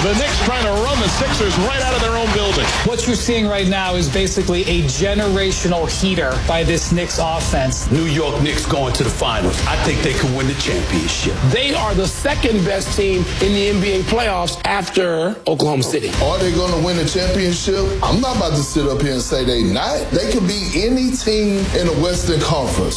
The Knicks trying to run the Sixers right out of their own building. What you're seeing right now is basically a generational heater by this Knicks offense. New York Knicks going to the finals. I think they can win the championship. They are the second best team in the NBA playoffs after Oklahoma City. Are they going to win the championship? I'm not about to sit up here and say they not. They can beat any team in the Western Conference.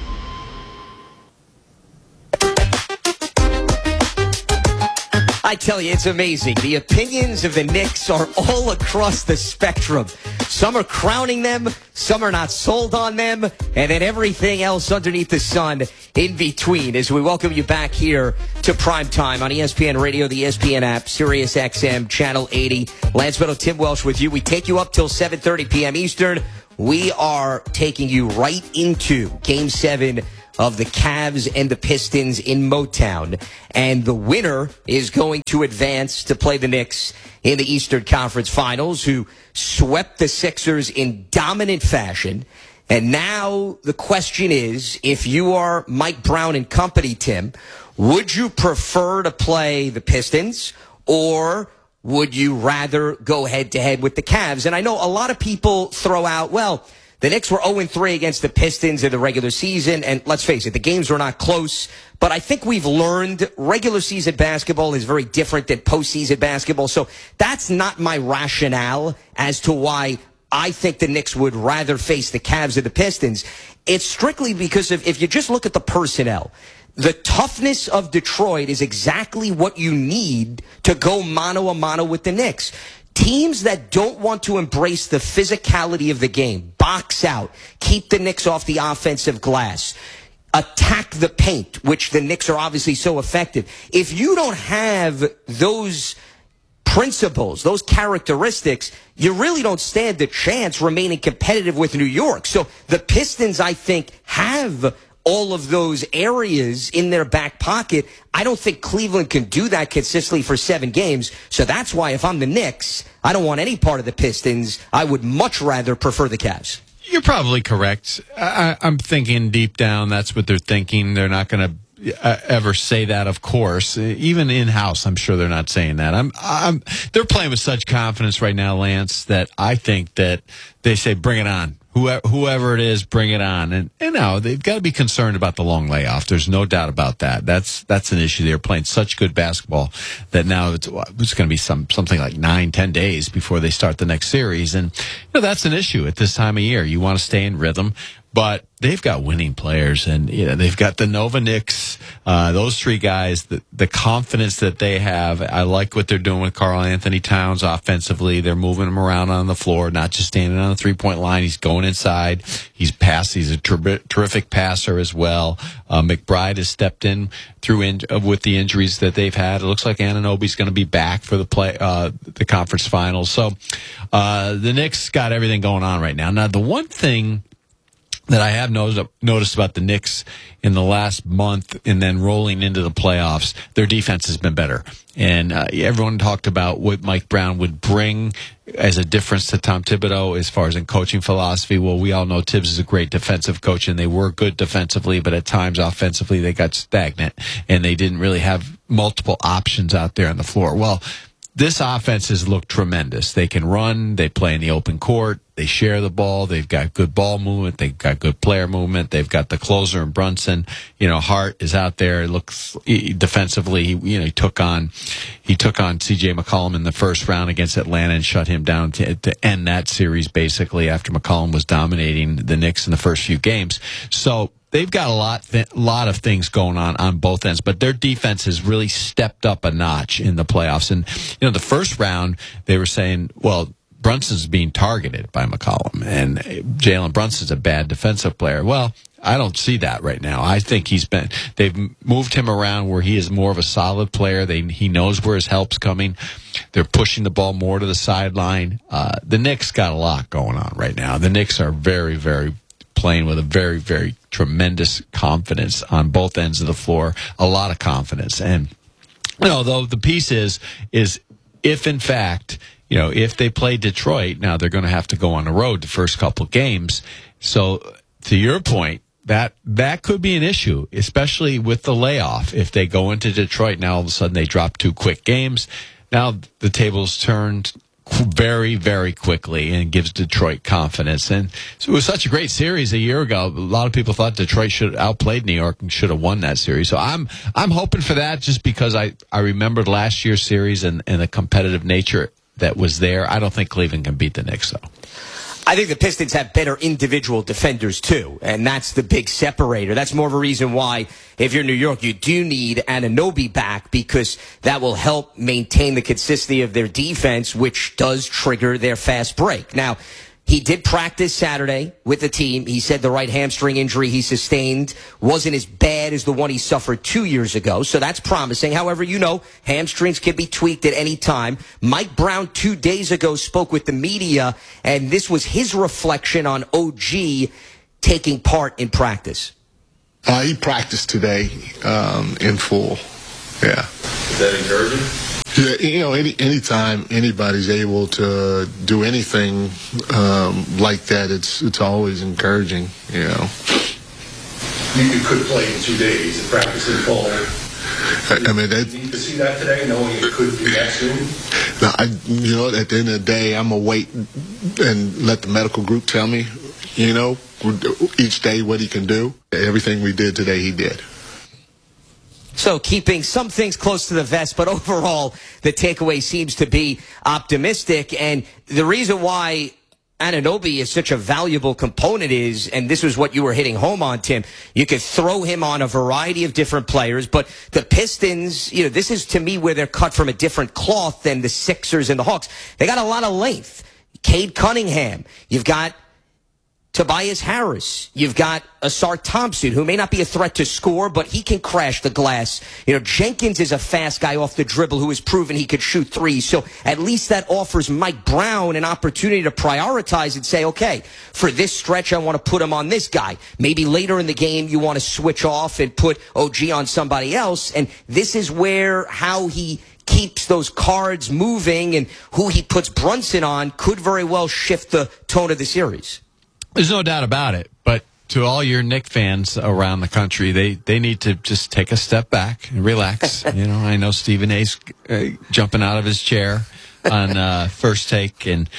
I tell you, it's amazing. The opinions of the Knicks are all across the spectrum. Some are crowning them, some are not sold on them, and then everything else underneath the sun in between. As we welcome you back here to Primetime on ESPN Radio, the ESPN app, Sirius XM, Channel 80. Lance Meadow, Tim Welsh with you. We take you up till 7:30 p.m. Eastern. We are taking you right into Game 7 of the Cavs and the Pistons in Motown. And the winner is going to advance to play the Knicks in the Eastern Conference Finals, who swept the Sixers in dominant fashion. And now the question is, if you are Mike Brown and company, Tim, would you prefer to play the Pistons, or would you rather go head-to-head with the Cavs? And I know a lot of people throw out, well, the Knicks were 0-3 against the Pistons in the regular season, and let's face it, the games were not close. But I think we've learned regular season basketball is very different than postseason basketball. So that's not my rationale as to why I think the Knicks would rather face the Cavs or the Pistons. It's strictly because of, if you just look at the personnel, the toughness of Detroit is exactly what you need to go mano-a-mano with the Knicks. Teams that don't want to embrace the physicality of the game, box out, keep the Knicks off the offensive glass, attack the paint, which the Knicks are obviously so effective. If you don't have those principles, those characteristics, you really don't stand a chance remaining competitive with New York. So the Pistons, I think, have all of those areas in their back pocket. I don't think Cleveland can do that consistently for 7 games. So that's why if I'm the Knicks, I don't want any part of the Pistons. I would much rather prefer the Cavs. You're probably correct. I'm thinking deep down that's what they're thinking. They're not going to ever say that, of course. Even in-house, I'm sure they're not saying that. They're playing with such confidence right now, Lance, that I think that they say, bring it on. Whoever it is, bring it on. And now they've got to be concerned about the long layoff. There's no doubt about that. That's an issue. They're playing such good basketball that now it's going to be something like 9-10 days before they start the next series. And that's an issue at this time of year. You want to stay in rhythm, but they've got winning players, and they've got the Nova Knicks, those 3 guys, the confidence that they have. I like what they're doing with Karl Anthony Towns offensively. They're moving him around on the floor, not just standing on the 3-point line. He's going inside. He's a terrific passer as well. McBride has stepped in with the injuries that they've had. It looks like Anunoby's going to be back for the conference finals. So the Knicks got everything going on right now. Now, the one thing that I have noticed about the Knicks in the last month and then rolling into the playoffs, their defense has been better. And everyone talked about what Mike Brown would bring as a difference to Tom Thibodeau as far as in coaching philosophy. Well, we all know Tibbs is a great defensive coach, and they were good defensively, but at times offensively they got stagnant, and they didn't really have multiple options out there on the floor. Well, this offense has looked tremendous. They can run. They play in the open court. They share the ball. They've got good ball movement. They've got good player movement. They've got the closer in Brunson. Hart is out there. It looks defensively. He took on C.J. McCollum in the first round against Atlanta and shut him down to end that series basically after McCollum was dominating the Knicks in the first few games. So they've got a lot of things going on both ends, but their defense has really stepped up a notch in the playoffs. And the first round they were saying, well, Brunson's being targeted by McCollum, and Jalen Brunson's a bad defensive player. Well, I don't see that right now. I think they've moved him around where he is more of a solid player. He knows where his help's coming. They're pushing the ball more to the sideline. The Knicks got a lot going on right now. The Knicks are very, very playing with a very, very tremendous confidence on both ends of the floor. A lot of confidence. And, though the piece is if in fact, if they play Detroit, now they're going to have to go on the road the first couple of games. So to your point, that could be an issue, especially with the layoff. If they go into Detroit, now all of a sudden they drop 2 quick games. now the tables turned very, very quickly and gives Detroit confidence. And so it was such a great series a year ago. A lot of people thought Detroit should have outplayed New York and should have won that series. So I'm hoping for that just because I remembered last year's series and the competitive nature that was there. I don't think Cleveland can beat the Knicks, though. I think the Pistons have better individual defenders, too, and that's the big separator. That's more of a reason why, if you're New York, you do need Anunoby back because that will help maintain the consistency of their defense, which does trigger their fast break. Now, he did practice Saturday with the team. He said the right hamstring injury he sustained wasn't as bad as the one he suffered 2 years ago, so that's promising. However, hamstrings can be tweaked at any time. Mike Brown 2 days ago spoke with the media, and this was his reflection on OG taking part in practice. He practiced today in full. Yeah. Is that encouraging? Yeah, anytime anybody's able to do anything like that, it's always encouraging. You could play in 2 days and practice in full. I mean, you need to see that today, knowing it could be that soon. At the end of the day, I'm gonna wait and let the medical group tell me. Each day what he can do. Everything we did today, he did. So keeping some things close to the vest, but overall, the takeaway seems to be optimistic. And the reason why Anunoby is such a valuable component is, and this was what you were hitting home on, Tim, you could throw him on a variety of different players, but the Pistons, this is to me where they're cut from a different cloth than the Sixers and the Hawks. They got a lot of length. Cade Cunningham. You've got Tobias Harris. You've got Asar Thompson, who may not be a threat to score, but he can crash the glass. Jenkins is a fast guy off the dribble who has proven he could shoot threes. So at least that offers Mike Brown an opportunity to prioritize and say, okay, for this stretch, I want to put him on this guy. Maybe later in the game, you want to switch off and put OG on somebody else. And this is where how he keeps those cards moving and who he puts Brunson on could very well shift the tone of the series. There's no doubt about it, but to all your Knick fans around the country, they need to just take a step back and relax. I know Stephen A's jumping out of his chair on First Take, and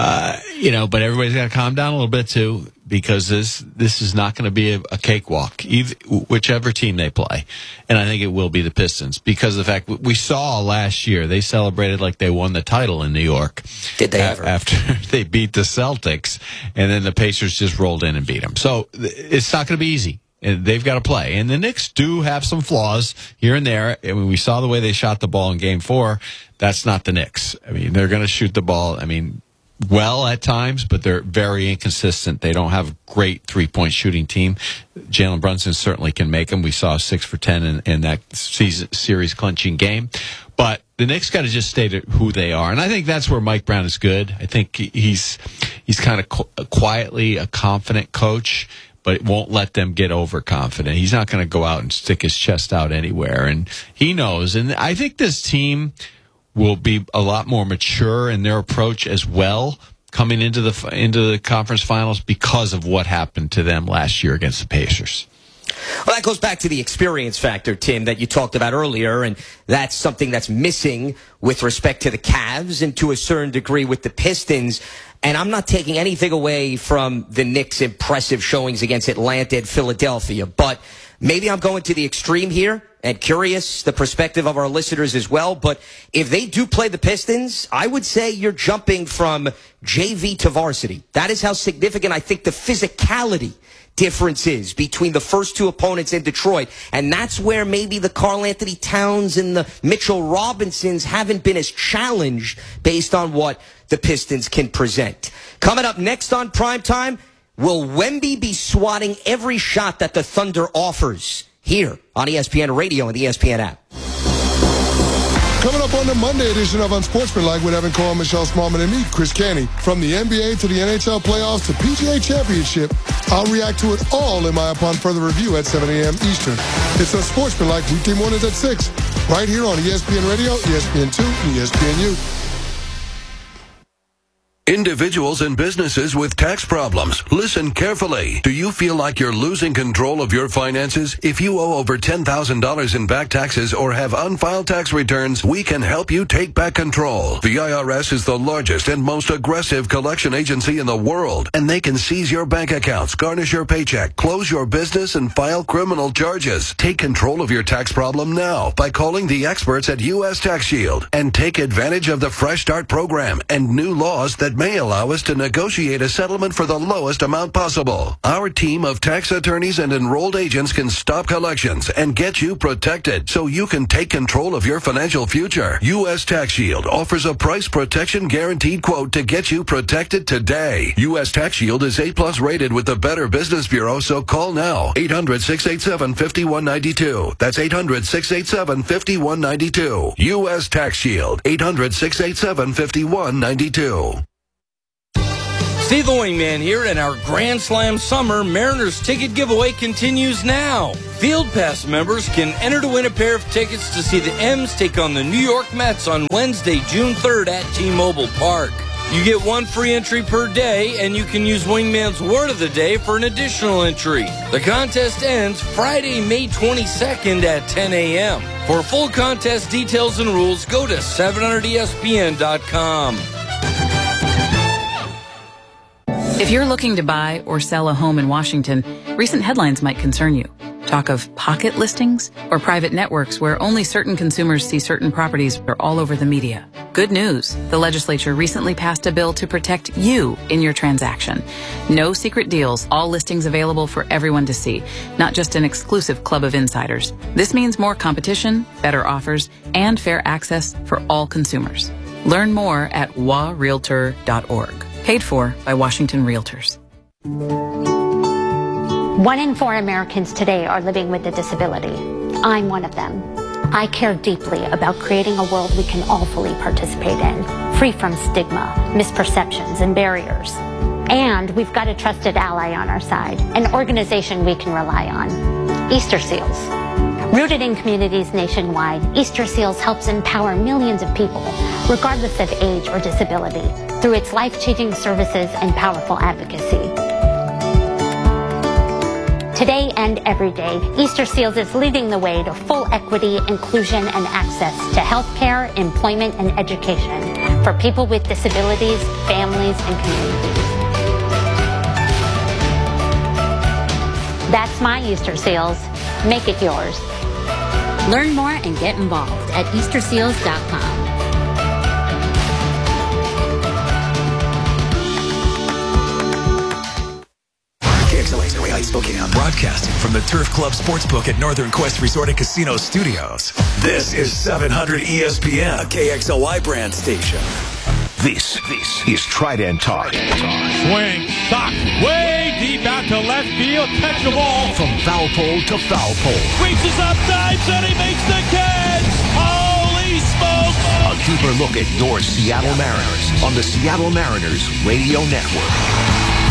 but everybody's got to calm down a little bit too, because this is not going to be a cakewalk, whichever team they play, and I think it will be the Pistons because of the fact we saw last year they celebrated like they won the title in New York. Did they ever? After they beat the Celtics, and then the Pacers just rolled in and beat them. So it's not going to be easy. And they've got to play. And the Knicks do have some flaws here and there. I mean, we saw the way they shot the ball in Game 4. That's not the Knicks. I mean, they're going to shoot the ball, well at times, but they're very inconsistent. They don't have a great three-point shooting team. Jalen Brunson certainly can make them. We saw 6 for 10 in that series-clinching game. But the Knicks got to just state who they are. And I think that's where Mike Brown is good. I think he's kind of quietly a confident coach, but it won't let them get overconfident. He's not going to go out and stick his chest out anywhere. And he knows. And I think this team will be a lot more mature in their approach as well coming into the conference finals because of what happened to them last year against the Pacers. Well, that goes back to the experience factor, Tim, that you talked about earlier, and that's something that's missing with respect to the Cavs and to a certain degree with the Pistons. And I'm not taking anything away from the Knicks' impressive showings against Atlanta and Philadelphia, but maybe I'm going to the extreme here and curious the perspective of our listeners as well. But if they do play the Pistons, I would say you're jumping from JV to varsity. That is how significant I think the physicality difference is between the first two opponents in Detroit. And that's where maybe the Karl Anthony Towns and the Mitchell Robinsons haven't been as challenged based on what the Pistons can present. Coming up next on Primetime, will Wemby be swatting every shot that the Thunder offers? Here on ESPN Radio and the ESPN app. Coming up on the Monday edition of Unsportsmanlike with Evan Cole, Michelle Smallman, and me, Chris Canty. From the NBA to the NHL playoffs to PGA Championship, I'll react to it all in my Upon Further Review at 7 a.m. Eastern. It's Unsportsmanlike weekday mornings at 6, right here on ESPN Radio, ESPN2, and ESPNU. Individuals and businesses with tax problems, listen carefully. Do you feel like you're losing control of your finances? If you owe over $10,000 in back taxes or have unfiled tax returns, we can help you take back control. The IRS is the largest and most aggressive collection agency in the world, and they can seize your bank accounts, garnish your paycheck, close your business, and file criminal charges. Take control of your tax problem now by calling the experts at U.S. Tax Shield and take advantage of the Fresh Start program and new laws that may allow us to negotiate a settlement for the lowest amount possible. Our team of tax attorneys and enrolled agents can stop collections and get you protected so you can take control of your financial future. U.S. Tax Shield offers a price protection guaranteed quote to get you protected today. U.S. Tax Shield is A+ rated with the Better Business Bureau, so call now. 800-687-5192. That's 800-687-5192. U.S. Tax Shield. 800-687-5192. Steve the Wingman here, and our Grand Slam Summer Mariners ticket giveaway continues now. Field Pass members can enter to win a pair of tickets to see the M's take on the New York Mets on Wednesday, June 3rd at T-Mobile Park. You get one free entry per day, and you can use Wingman's Word of the Day for an additional entry. The contest ends Friday, May 22nd at 10 a.m. For full contest details and rules, go to 700ESPN.com. If you're looking to buy or sell a home in Washington, recent headlines might concern you. Talk of pocket listings or private networks where only certain consumers see certain properties are all over the media. Good news. The legislature recently passed a bill to protect you in your transaction. No secret deals, all listings available for everyone to see, not just an exclusive club of insiders. This means more competition, better offers, and fair access for all consumers. Learn more at warealtor.org. Paid for by Washington Realtors. 1 in 4 Americans today are living with a disability. I'm one of them. I care deeply about creating a world we can all fully participate in, free from stigma, misperceptions, and barriers. And we've got a trusted ally on our side, an organization we can rely on, Easter Seals. Rooted in communities nationwide, Easter Seals helps empower millions of people, regardless of age or disability, through its life-changing services and powerful advocacy. Today and every day, Easter Seals is leading the way to full equity, inclusion, and access to health care, employment, and education for people with disabilities, families, and communities. That's my Easter Seals. Make it yours. Learn more and get involved at EasterSeals.com. Spokane, broadcasting from the Turf Club Sportsbook at Northern Quest Resort and Casino Studios. This is 700 ESPN, a KXLY brand station. This is Trident Talk. Swing, stock, way deep out to left field, catch the ball. From foul pole to foul pole. Reaches up, dives, and he makes the catch. Holy smokes! A deeper look at your Seattle Mariners on the Seattle Mariners Radio Network.